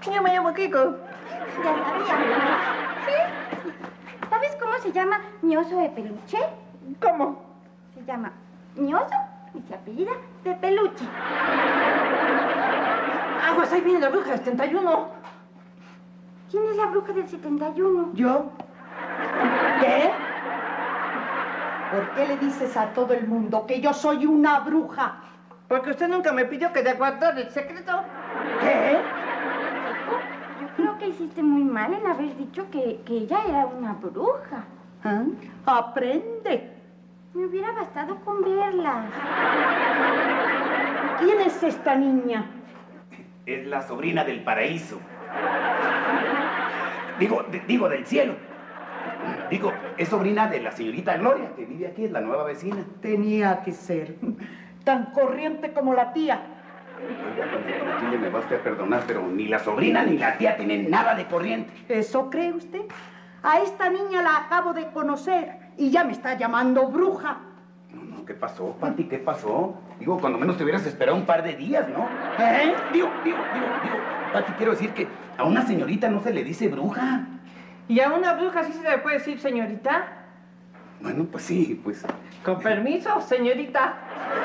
Yo me llamo Kiko. Ya sabía. ¿Sí? ¿Sabes cómo se llama mi oso de peluche? ¿Cómo? Se llama mi oso y se apellida de peluche. Aguas, ahí viene la bruja del 71. ¿Quién es la bruja del 71? ¿Yo? ¿Qué? ¿Por qué le dices a todo el mundo que yo soy una bruja? Porque usted nunca me pidió que le guardara el secreto. ¿Qué? Yo creo que hiciste muy mal en haber dicho que ella era una bruja. ¿Ah? Aprende. Me hubiera bastado con verla. ¿Quién es esta niña? Es la sobrina del paraíso. Digo, del cielo. Digo, es sobrina de la señorita Gloria, que vive aquí, es la nueva vecina. Tenía que ser. Tan corriente como la tía. Oiga, doña Clotilde, me va usted a perdonar, pero ni la sobrina ni la tía tienen nada de corriente. ¿Eso cree usted? A esta niña la acabo de conocer y ya me está llamando bruja. No, ¿qué pasó, Pati? ¿Qué pasó? Digo, cuando menos te hubieras esperado un par de días, ¿no? ¿Eh? Digo, Pati, quiero decir que a una señorita no se le dice bruja. ¿Y a una bruja sí se le puede decir señorita? Bueno, pues sí, pues... Con permiso, señorita.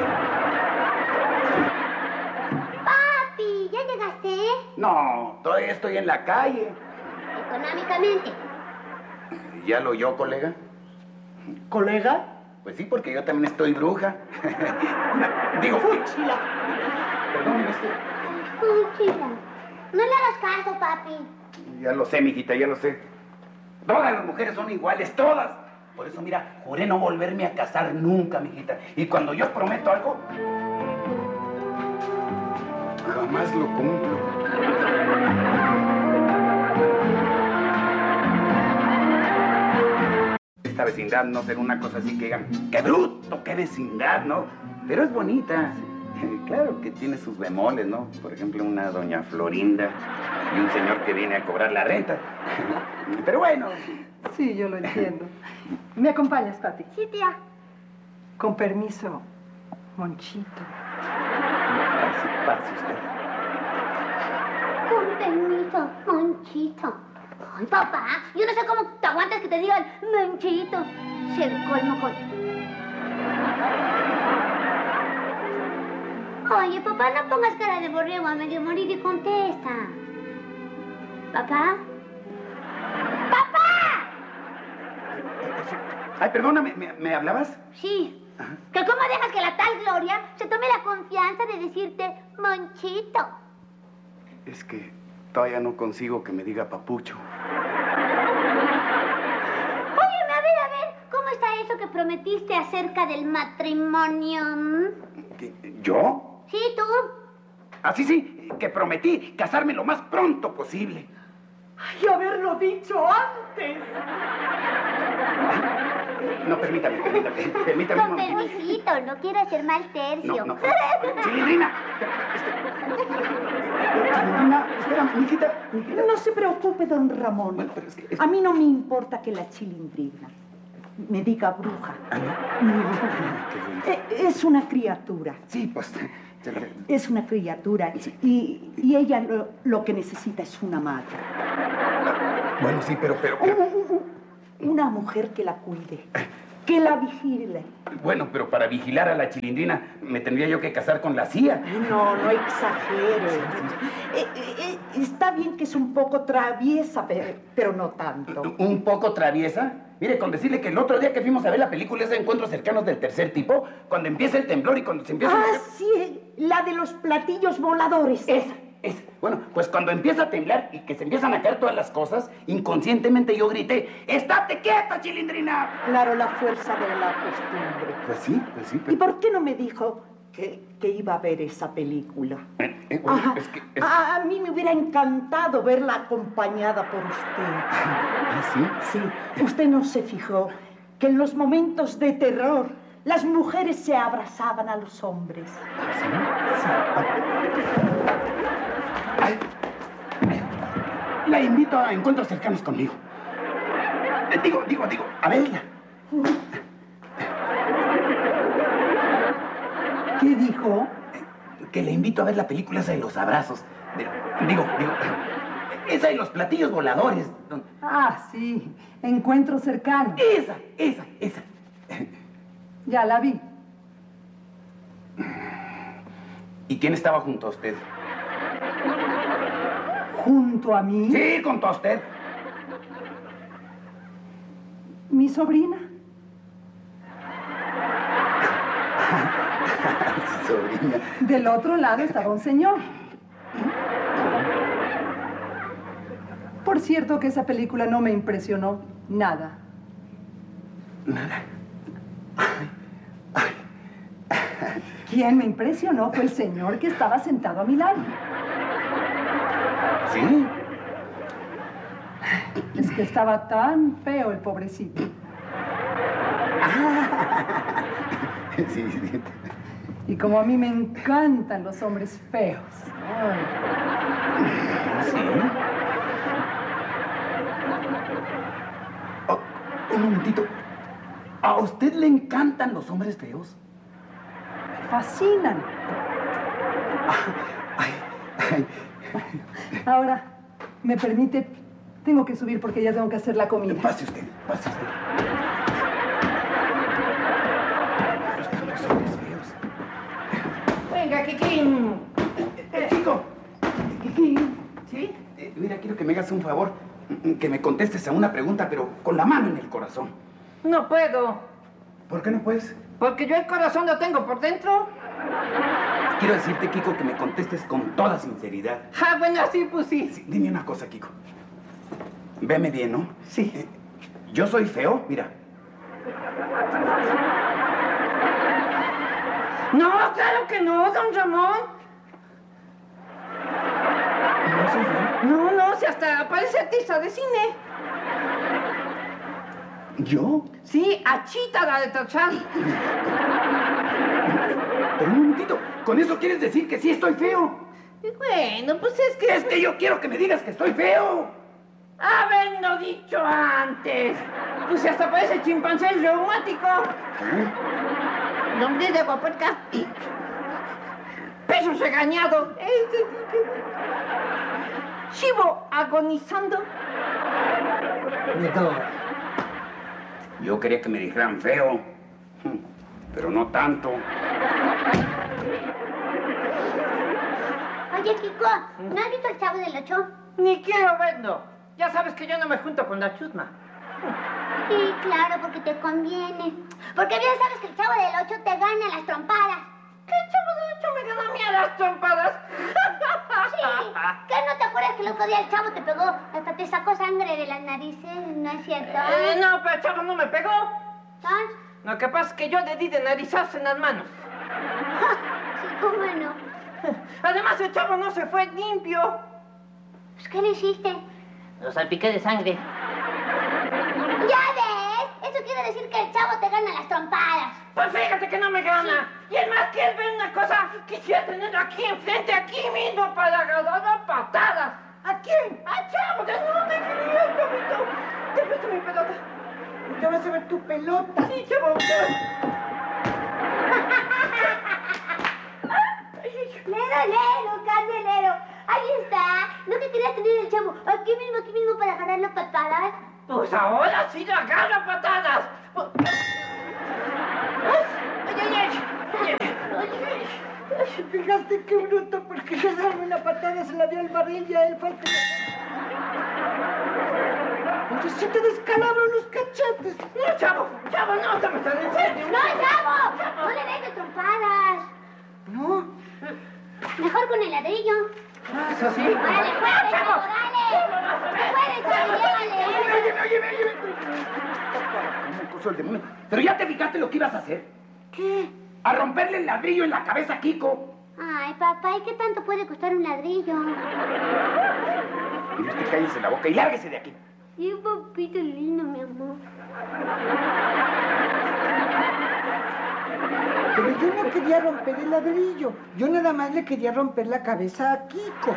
Papi, ¿ya llegaste? No, todavía estoy en la calle. Económicamente. ¿Ya lo oyó, colega? ¿Colega? Pues sí, porque yo también estoy bruja. Digo, ¡Fúchila! perdón, Fúchila. No le hagas caso, papi. Ya lo sé, mijita, ya lo sé. Todas las mujeres son iguales, todas. Por eso, mira, juré no volverme a casar nunca, mijita. Y cuando yo prometo algo, jamás lo cumplo. Esta vecindad no será una cosa así que digan, ¡qué bruto, qué vecindad!, ¿no? Pero es bonita. Claro que tiene sus bemoles, ¿no? Por ejemplo, una doña Florinda y un señor que viene a cobrar la renta. Pero bueno. Sí, yo lo entiendo. ¿Me acompañas, Pati? Sí, tía. Con permiso, Monchito. Pase usted. Con permiso, Monchito. Ay, papá, yo no sé cómo te aguantas que te digan Monchito. Se colmo con... Oye, papá, no pongas cara de borrego a medio morir y contesta. ¿Papá? ¡Papá! Ay, perdóname, ¿me hablabas? Sí. Ajá. ¿Que cómo dejas que la tal Gloria se tome la confianza de decirte Monchito? Es que todavía no consigo que me diga papucho. Óyeme, a ver, ¿cómo está eso que prometiste acerca del matrimonio? ¿Yo? Sí, tú. Ah, sí, que prometí casarme lo más pronto posible. ¡Y haberlo dicho antes! No, permítame un Con momentito. permisito, no quiero hacer mal tercio. No. Chilindrina. Chilindrina, espera, mijita. No se preocupe, don Ramón. Bueno, pero es que... A mí no me importa que la chilindrina me diga bruja. Es una criatura. Sí, pues... Es una criatura. Sí. Y ella lo que necesita es una madre. Bueno, sí, pero... Una mujer que la cuide, que la vigile. Bueno, pero para vigilar a la chilindrina me tendría yo que casar con la CIA. No exagere. Está bien que es un poco traviesa, pero no tanto. ¿Un poco traviesa? Mire, con decirle que el otro día que fuimos a ver la película esa de Encuentros Cercanos del Tercer Tipo, cuando empieza el temblor y cuando se empieza... Sí, la de los platillos voladores. Esa. Bueno, pues cuando empieza a temblar y que se empiezan a caer todas las cosas, inconscientemente yo grité, ¡estate quieta, chilindrina! Claro, la fuerza de la costumbre. Pues sí. ¿Y por qué no me dijo que iba a ver esa película? Bueno, es que... A mí me hubiera encantado verla acompañada por usted. ¿Ah, sí? Sí, usted no se fijó que en los momentos de terror las mujeres se abrazaban a los hombres. La invito a Encuentros Cercanos conmigo. Digo, a verla. ¿Qué dijo? Que le invito a ver la película esa de los abrazos. Digo, Esa y los platillos voladores. Ah, sí. Encuentro cercano. Esa. Ya la vi. ¿Y quién estaba junto a usted? ¿Junto a mí? Sí, junto a usted. Mi sobrina. Sobrina. Del otro lado estaba un señor. Por cierto que esa película no me impresionó nada. Nada. Quien me impresionó fue el señor que estaba sentado a mi lado. ¿Sí? Es que estaba tan feo el pobrecito. Sí. Y como a mí me encantan los hombres feos. Ay. ¿Sí? Oh, un momentito. ¿A usted le encantan los hombres feos? Me fascinan. Ay. Ahora, ¿me permite? Tengo que subir porque ya tengo que hacer la comida. Pase usted. Están los hombres feos. Venga, Kikín. Chico. Kikín. ¿Sí? Mira, quiero que me hagas un favor. Que me contestes a una pregunta, pero con la mano en el corazón. No puedo. ¿Por qué no puedes? Porque yo el corazón lo tengo por dentro. Quiero decirte, Kiko, que me contestes con toda sinceridad. Ah, bueno, así pues sí. Sí, dime una cosa, Kiko. Veme bien, ¿no? Sí. ¿Yo soy feo? Mira. No, claro que no, don Ramón. ¿No soy feo? No, si hasta parece artista de cine. ¿Yo? Sí, Achita, la de Tachán. Pero un momentito, ¿con eso quieres decir que sí estoy feo? Bueno, pues es que... Es que yo quiero que me digas que estoy feo. Haberlo dicho antes. Pues hasta parece chimpancé reumático. Nombre de Aguapuerca. Peso regañado. Chivo agonizando. Yo quería que me dijeran feo, pero no tanto. Oye, Kiko, ¿no has visto el Chavo del Ocho? Ni quiero verlo. Ya sabes que yo no me junto con la chusma. Sí, claro, porque te conviene. Porque bien sabes que el Chavo del Ocho te gana las trompadas. ¿Qué Chavo del Ocho me gana a mí a las trompadas? Sí, ¿qué no te acuerdas que el otro día el Chavo te pegó? Hasta te sacó sangre de las narices, ¿no es cierto? No, pero el Chavo no me pegó. ¿Ah? Lo que pasa es que yo le di de narizarse en las manos. Sí, cómo no. Además, el Chavo no se fue limpio. Pues, ¿qué le hiciste? Lo salpiqué de sangre. ¿Ya ves? Eso quiere decir que el Chavo te gana las trompadas. Pues fíjate que no me gana. Y es más, ¿quieres ver una cosa? Quisiera tenerlo aquí enfrente, aquí mismo, para agarrar a patadas. ¿A quién? ¡A Chavo! ¡No te quería, Chavito! Te presto mi pelota. Ya vas a ver tu pelota. Sí, Chavo. Lero, candelero. Ahí está. ¿No que querías tener el Chavo aquí mismo para agarrar las patadas? Pues ahora sí lo agarro a patadas. Ay, fijaste qué bruto, porque yo darme una patada se la dio el barril y a él fue el que... Oye, si te descalabro los cachetes. No, Chavo, no, te me estás en serio. ¡No, Chavo! ¡No le des de trompadas! No. Mejor con el ladrillo. Ah, ¿eso sí? ¡Dale, fuerte, Chavo, dale! ¡Fuerte, Chavo, llévale! Óyeme. ¿Cómo puso el demonio? Pero ya te fijaste lo que ibas a hacer. ¿Qué? A romperle el ladrillo en la cabeza a Kiko. Ay, papá, ¿y qué tanto puede costar un ladrillo? Y usted cállese la boca y lárguese de aquí. Sí, papito lindo, mi amor. Pero yo no quería romper el ladrillo. Yo nada más le quería romper la cabeza a Kiko.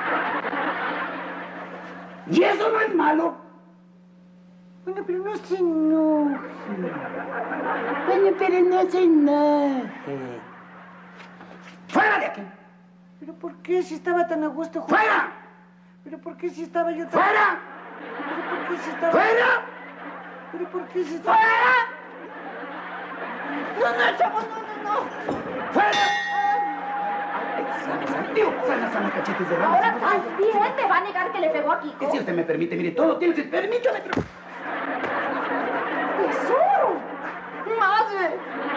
¿Y eso no es malo? Bueno, pero no se enoje. Bueno, pero no se enoje. ¡Fuera de aquí! ¿Pero por qué? Si estaba tan a gusto jugando. ¡Fuera! ¿Pero por qué si estaba yo tan... ¡Fuera! ¿Pero por qué si estaba... ¡Fuera! ¿Pero por qué si estaba... ¡Fuera! No, chavo, no. ¡Fuera! Sana, cachetes de rana. Ahora también me va a negar que le pegó a Kiko. Que si usted me permite, mire, todo tiene que... Permítame, pero... ¡Tesoro! ¡Madre!